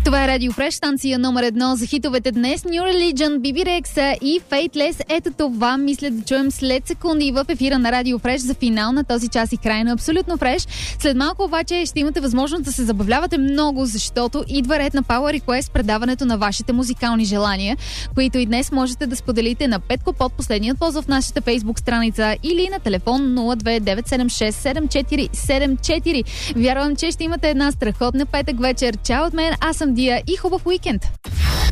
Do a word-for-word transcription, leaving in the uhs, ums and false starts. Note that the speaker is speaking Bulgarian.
Това е Радио Фреш, станция номер едно за хитовете днес. New Religion, би би Rexa и Faithless. Ето това мисля да чуем след секунди в ефира на Радио Фреш за финал на този час и край на Абсолютно Фреш. След малко обаче ще имате възможност да се забавлявате много, защото идва ред на Power Request, предаването на вашите музикални желания, които и днес можете да споделите на Петко под последният поз в нашата Facebook страница или на телефон нула две девет седем шест седем четири седем четири. Вярвам, че ще имате една страхотна петък вечер. Чао от мен, аз съм Дия и хубав уикенд!